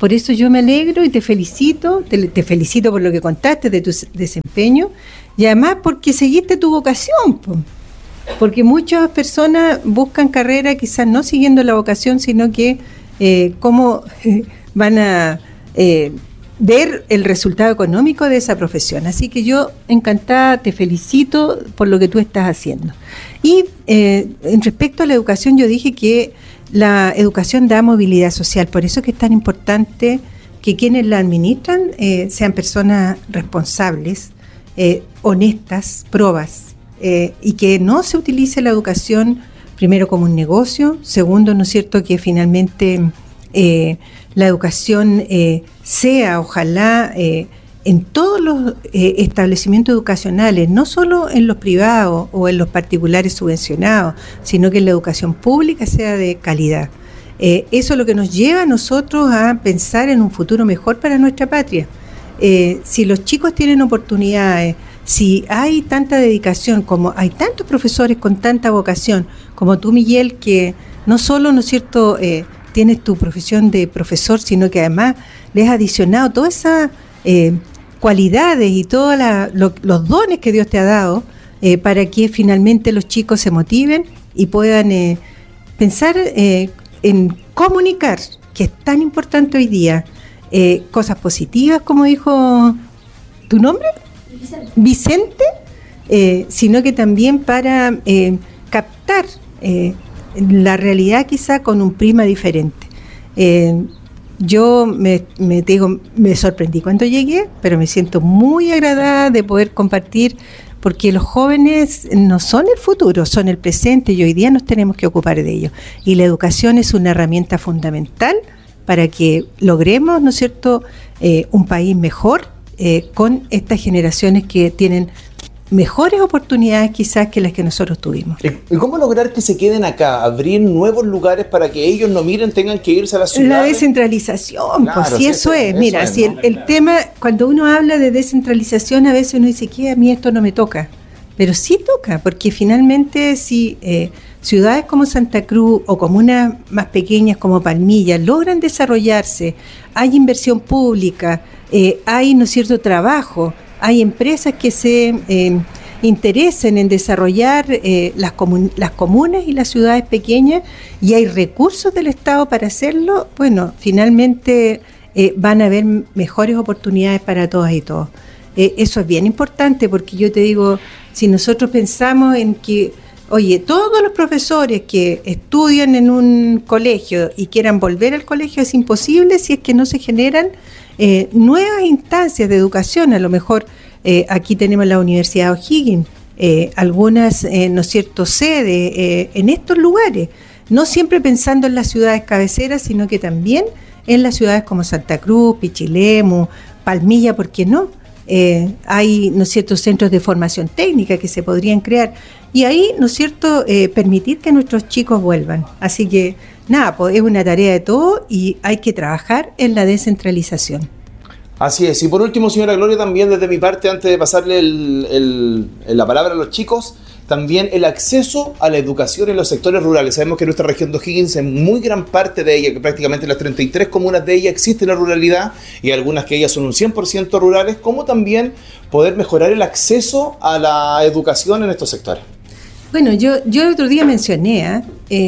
Por eso yo me alegro y te felicito por lo que contaste de tu desempeño y además porque seguiste tu vocación, porque muchas personas buscan carrera quizás no siguiendo la vocación, sino que cómo van a ver el resultado económico de esa profesión. Así que yo encantada, te felicito por lo que tú estás haciendo. Y en respecto a la educación, yo dije que la educación da movilidad social, por eso es que es tan importante que quienes la administran sean personas responsables, honestas, probas, y que no se utilice la educación primero como un negocio, segundo, ¿no es cierto?, que finalmente la educación sea, ojalá, en todos los establecimientos educacionales, no solo en los privados o en los particulares subvencionados, sino que la educación pública sea de calidad. Eso es lo que nos lleva a nosotros a pensar en un futuro mejor para nuestra patria. Si los chicos tienen oportunidades, si hay tanta dedicación, como hay tantos profesores con tanta vocación, como tú, Miguel, que no solo, ¿no es cierto?, tienes tu profesión de profesor, sino que además le has adicionado todas esas cualidades y todos los dones que Dios te ha dado para que finalmente los chicos se motiven y puedan pensar en comunicar, que es tan importante hoy día, cosas positivas, como dijo tu nombre, Vicente, sino que también para captar la realidad quizá con un prisma diferente. Yo me sorprendí cuando llegué, pero me siento muy agradada de poder compartir, porque los jóvenes no son el futuro, son el presente y hoy día nos tenemos que ocupar de ellos. Y la educación es una herramienta fundamental para que logremos, ¿no es cierto?, un país mejor con estas generaciones que tienen mejores oportunidades quizás que las que nosotros tuvimos. ¿Y cómo lograr que se queden acá? ¿Abrir nuevos lugares para que ellos no miren, tengan que irse a la ciudad? La descentralización, claro, pues si eso es. Mira, si el tema, cuando uno habla de descentralización, a veces uno dice que a mí esto no me toca. Pero sí toca, porque finalmente si ciudades como Santa Cruz o comunas más pequeñas como Palmilla logran desarrollarse, hay inversión pública, hay, ¿no es cierto?, trabajo, hay empresas que se interesen en desarrollar las comunas y las ciudades pequeñas y hay recursos del Estado para hacerlo, bueno, finalmente van a haber mejores oportunidades para todas y todos. Eso es bien importante porque yo te digo, si nosotros pensamos en que, oye, todos los profesores que estudian en un colegio y quieran volver al colegio es imposible si es que no se generan nuevas instancias de educación. A lo mejor aquí tenemos la Universidad O'Higgins, algunas, ¿no es cierto?, sedes en estos lugares, no siempre pensando en las ciudades cabeceras, sino que también en las ciudades como Santa Cruz, Pichilemu, Palmilla, ¿por qué no? Hay, ¿no es cierto?, centros de formación técnica que se podrían crear y ahí, ¿no es cierto?, permitir que nuestros chicos vuelvan. Así que nada, pues es una tarea de todo y hay que trabajar en la descentralización. Así es. Y por último, señora Gloria, también desde mi parte, antes de pasarle la palabra a los chicos, también el acceso a la educación en los sectores rurales. Sabemos que nuestra región de O'Higgins, en muy gran parte de ella, que prácticamente las 33 comunas de ella existe la ruralidad y algunas que ellas son un 100% rurales, como también poder mejorar el acceso a la educación en estos sectores. Bueno, yo el otro día mencioné,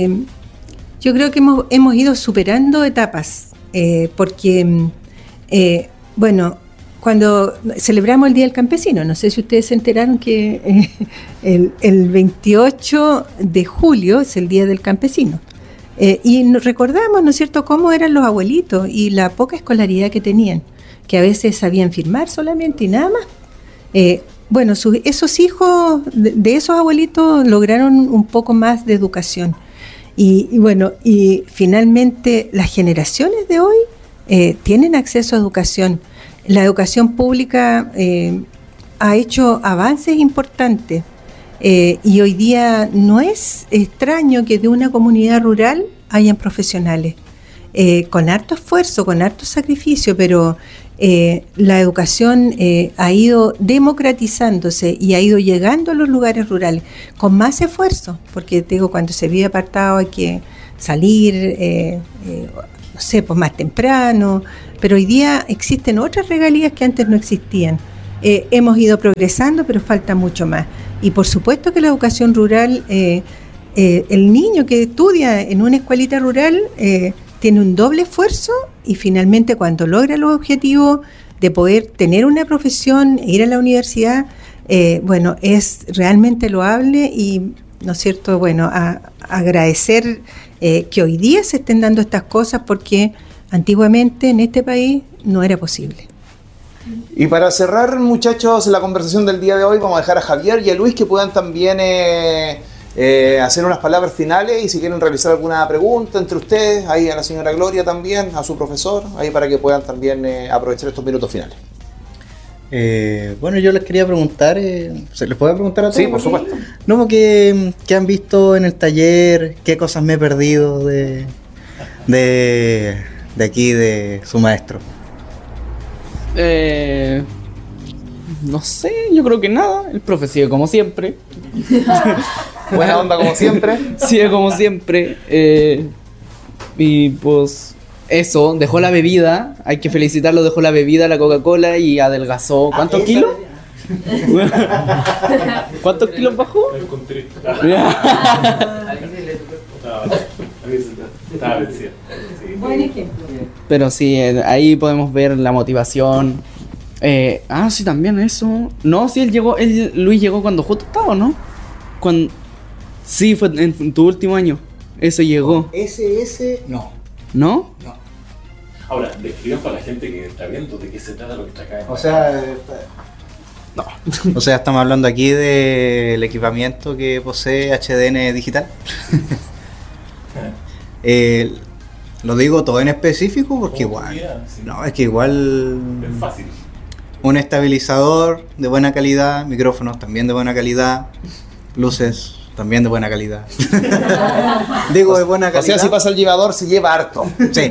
yo creo que hemos ido superando etapas, porque, bueno, cuando celebramos el Día del Campesino, no sé si ustedes se enteraron que el 28 de julio es el Día del Campesino. Y nos recordamos, ¿no es cierto?, cómo eran los abuelitos y la poca escolaridad que tenían, que a veces sabían firmar solamente y nada más. Bueno, esos hijos de esos abuelitos lograron un poco más de educación. Y bueno, y finalmente las generaciones de hoy tienen acceso a educación. La educación pública ha hecho avances importantes y hoy día no es extraño que de una comunidad rural hayan profesionales con harto esfuerzo, con harto sacrificio, pero la educación ha ido democratizándose y ha ido llegando a los lugares rurales con más esfuerzo, porque te digo, cuando se vive apartado hay que salir no sé, pues más temprano, pero hoy día existen otras regalías que antes no existían. Hemos ido progresando, pero falta mucho más. Y por supuesto que la educación rural, el niño que estudia en una escuelita rural tiene un doble esfuerzo y finalmente cuando logra los objetivos de poder tener una profesión, ir a la universidad, bueno, es realmente loable y, ¿no es cierto?, bueno, agradecer que hoy día se estén dando estas cosas porque antiguamente en este país no era posible. Y para cerrar, muchachos, la conversación del día de hoy, vamos a dejar a Javier y a Luis que puedan también hacer unas palabras finales y si quieren realizar alguna pregunta entre ustedes, ahí a la señora Gloria también, a su profesor, ahí para que puedan también aprovechar estos minutos finales. Bueno, yo les quería preguntar, ¿se les puede preguntar a todos? Sí, por supuesto. No, ¿qué han visto en el taller? ¿Qué cosas me he perdido de aquí, de su maestro? No sé, yo creo que nada. El profe sigue como siempre. Buena onda como siempre. Sigue como siempre. Y pues eso, dejó la bebida. Hay que felicitarlo, dejó la bebida, la Coca-Cola y adelgazó. ¿Cuántos kilos? ¿Cuántos kilos bajó? Buen ejemplo. Pero sí, ahí podemos ver la motivación. Sí, también eso. No, sí, Luis llegó cuando justo estaba, ¿no? Sí, fue en tu último año. Eso llegó. Ese, no. ¿No? No. Ahora, describan para la gente que está viendo de qué se trata lo que está acá. O sea, no. O sea, estamos hablando aquí del equipamiento que posee HDN Digital. Lo digo todo en específico porque igual. No, es que igual. Es fácil. Un estabilizador de buena calidad, micrófonos también de buena calidad, luces también de buena calidad. Digo de buena calidad. O sea, si pasa el llevador, se lleva harto. Sí.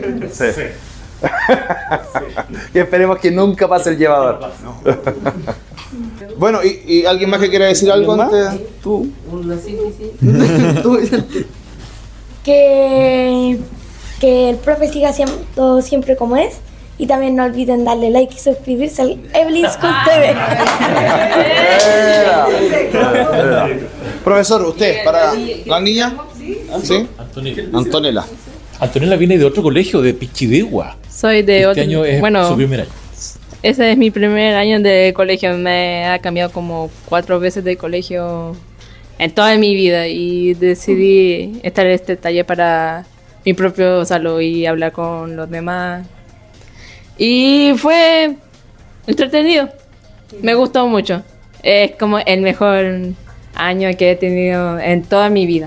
Y esperemos que nunca pase el llevador. Bueno, ¿y alguien más que quiera decir algo antes? Tú. Que el profe siga siendo siempre como es. Y también no olviden darle like y suscribirse al Evelyn School TV. Profesor, usted, para la niña. ¿Sí? Antonella. Antonella viene de otro colegio, de Pichidegua. Soy de otro. Año es su primer año. Ese es mi primer año de colegio. Me ha cambiado como 4 veces de colegio en toda mi vida. Y decidí estar en este taller para mi propio salud y hablar con los demás. Y fue entretenido. Me gustó mucho. Es como el mejor año que he tenido en toda mi vida.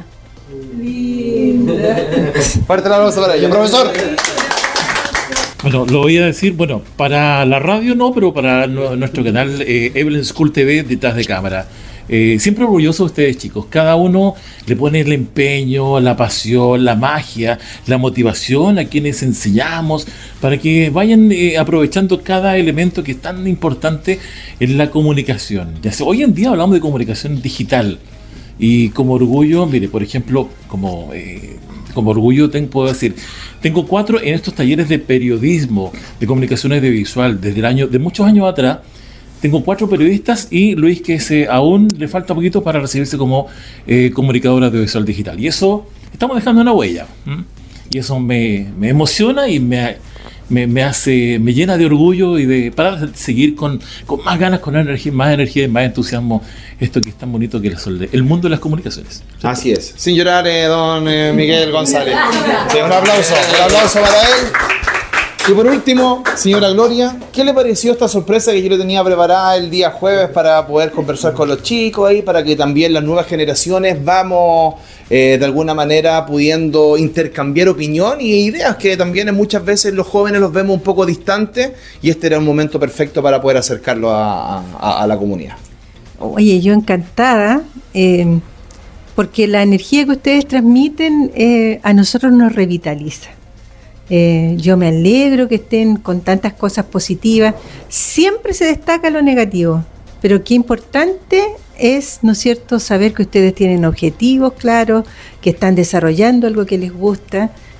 Fuerte la aplauso para ella. Profesor. Bueno, lo voy a decir, bueno, para la radio no, pero para nuestro canal Evelyn School TV detrás de cámara. Siempre orgulloso de ustedes, chicos. Cada uno le pone el empeño, la pasión, la magia, la motivación a quienes enseñamos para que vayan aprovechando cada elemento que es tan importante en la comunicación. Ya sé, hoy en día hablamos de comunicación digital y como orgullo, mire, por ejemplo, como orgullo puedo decir, tengo 4 en estos talleres de periodismo, de comunicación audiovisual, de muchos años atrás. Tengo 4 periodistas y Luis que aún le falta poquito para recibirse como comunicador audiovisual digital. Y eso, estamos dejando una huella. Y eso me emociona y me llena de orgullo y para seguir con más ganas, con más energía y más entusiasmo esto que es tan bonito que es el mundo de las comunicaciones. ¿Cierto? Así es. Sin llorar, don Miguel González. Sí, un aplauso para él. Y por último, señora Gloria, ¿qué le pareció esta sorpresa que yo le tenía preparada el día jueves para poder conversar con los chicos ahí, para que también las nuevas generaciones vamos de alguna manera pudiendo intercambiar opinión y ideas que también muchas veces los jóvenes los vemos un poco distantes y este era un momento perfecto para poder acercarlo a la comunidad? Oye, yo encantada, porque la energía que ustedes transmiten a nosotros nos revitaliza. Yo me alegro que estén con tantas cosas positivas. Siempre se destaca lo negativo, pero qué importante es, ¿no es cierto?, saber que ustedes tienen objetivos claros, que están desarrollando algo que les gusta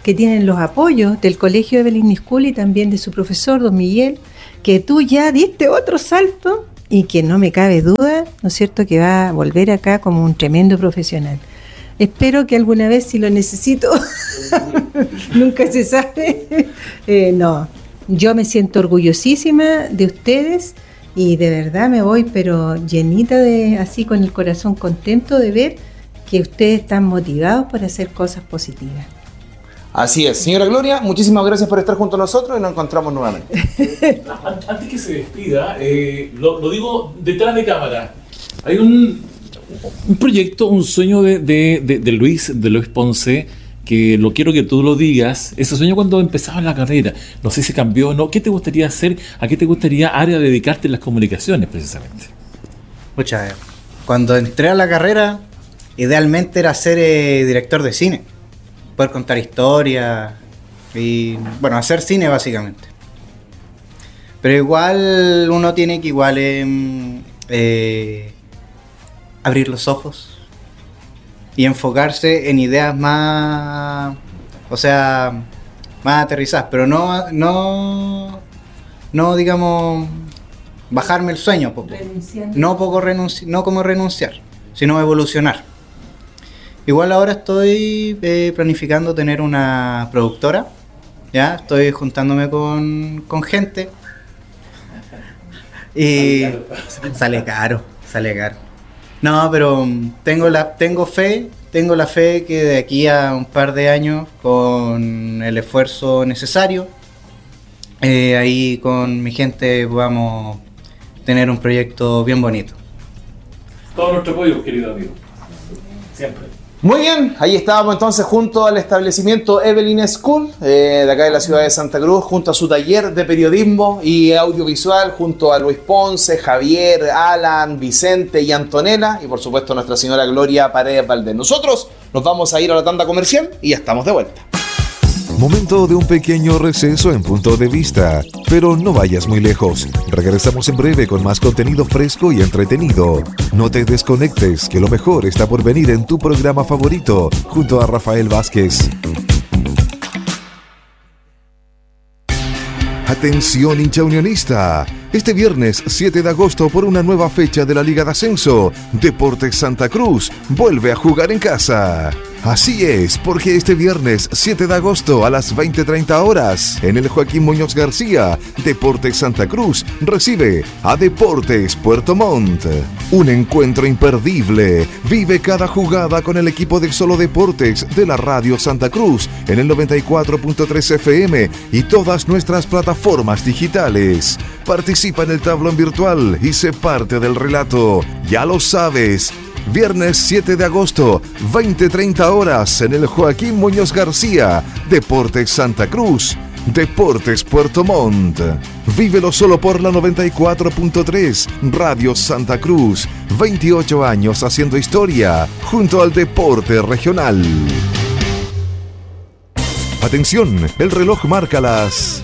que tienen los apoyos del Colegio Evelyn School y también de su profesor, don Miguel, que tú ya diste otro salto y que no me cabe duda, ¿no es cierto?, que va a volver acá como un tremendo profesional. Espero que alguna vez, si lo necesito, nunca se sabe, no, yo me siento orgullosísima de ustedes y de verdad me voy, pero llenita de, así con el corazón contento de ver que ustedes están motivados por hacer cosas positivas. Así es. Señora Gloria, muchísimas gracias por estar junto a nosotros y nos encontramos nuevamente. Antes que se despida, lo digo detrás de cámara. Hay un proyecto, un sueño de Luis Ponce, que lo quiero que tú lo digas. Ese sueño cuando empezabas la carrera, no sé si cambió o no. ¿Qué te gustaría hacer? ¿A qué te gustaría área dedicarte en las comunicaciones, precisamente? Cuando entré a la carrera, idealmente era ser director de cine. Poder contar historias y, bueno, hacer cine básicamente. Pero igual uno tiene que abrir los ojos y enfocarse en ideas más, o sea, más aterrizadas, pero no digamos bajarme el sueño, no como renunciar, sino evolucionar. Igual ahora estoy planificando tener una productora, ya estoy juntándome con gente y sale caro. No, pero tengo la fe que de aquí a un par de años, con el esfuerzo necesario, ahí con mi gente podamos tener un proyecto bien bonito. Todo nuestro apoyo, querido amigo. Siempre. Muy bien, ahí estábamos entonces junto al establecimiento Evelyn School, de acá de la ciudad de Santa Cruz, junto a su taller de periodismo y audiovisual, junto a Luis Ponce, Javier, Alan, Vicente y Antonella, y por supuesto nuestra señora Gloria Paredes Valdés. Nosotros nos vamos a ir a la tanda comercial y ya estamos de vuelta. Momento de un pequeño receso en Punto de Vista, pero no vayas muy lejos. Regresamos en breve con más contenido fresco y entretenido. No te desconectes, que lo mejor está por venir en tu programa favorito, junto a Rafael Vázquez. Atención, hincha unionista. Este viernes 7 de agosto, por una nueva fecha de la Liga de Ascenso, Deportes Santa Cruz vuelve a jugar en casa. Así es, porque este viernes 7 de agosto a las 20:30 horas, en el Joaquín Muñoz García, Deportes Santa Cruz recibe a Deportes Puerto Montt. Un encuentro imperdible. Vive cada jugada con el equipo de Solo Deportes de la Radio Santa Cruz en el 94.3 FM y todas nuestras plataformas digitales. Participa en el tablón virtual y sé parte del relato. Ya lo sabes. Viernes 7 de agosto, 20:30 horas, en el Joaquín Muñoz García, Deportes Santa Cruz, Deportes Puerto Montt. Vívelo solo por la 94.3, Radio Santa Cruz. 28 años haciendo historia, junto al deporte regional. Atención, el reloj marca las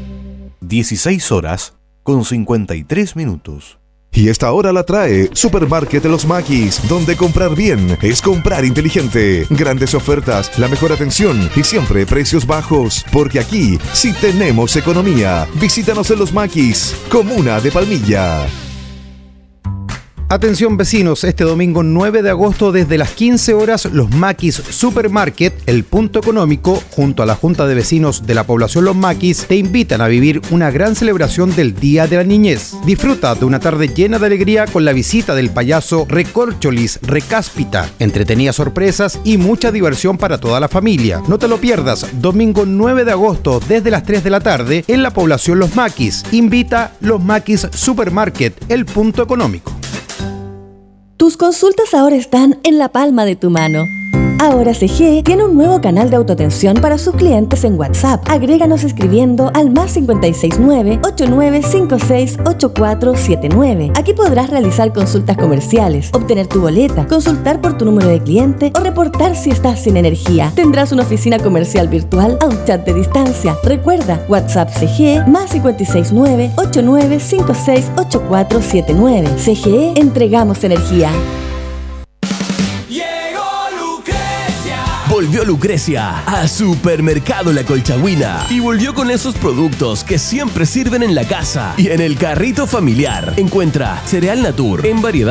16:53. Y esta hora la trae Supermarket de los Maquis, donde comprar bien es comprar inteligente. Grandes ofertas, la mejor atención y siempre precios bajos, porque aquí sí tenemos economía. Visítanos en Los Maquis, comuna de Palmilla. Atención vecinos, este domingo 9 de agosto desde las 15 horas Los Maquis Supermarket, el punto económico, junto a la Junta de Vecinos de la población Los Maquis, te invitan a vivir una gran celebración del Día de la Niñez. Disfruta de una tarde llena de alegría con la visita del payaso Recorcholis Recáspita, entretenidas sorpresas y mucha diversión para toda la familia. No te lo pierdas, domingo 9 de agosto desde las 3 de la tarde en la población Los Maquis. Invita Los Maquis Supermarket, el punto económico. Tus consultas ahora están en la palma de tu mano. Ahora CG tiene un nuevo canal de autoatención para sus clientes en WhatsApp. Agréganos escribiendo al +569 8956 8479. Aquí podrás realizar consultas comerciales, obtener tu boleta, consultar por tu número de cliente o reportar si estás sin energía. Tendrás una oficina comercial virtual a un chat de distancia. Recuerda, WhatsApp CG +569 8956 8479. CGE, entregamos energía. Volvió Lucrecia a Supermercado La Colchagüina y volvió con esos productos que siempre sirven en la casa y en el carrito familiar. Encuentra cereal Natur en variedad